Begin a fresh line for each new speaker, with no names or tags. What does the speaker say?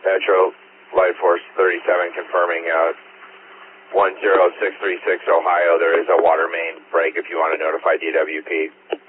Metro, Light Force 37 confirming 10636 Ohio. There is a water main break if you want to notify DWP.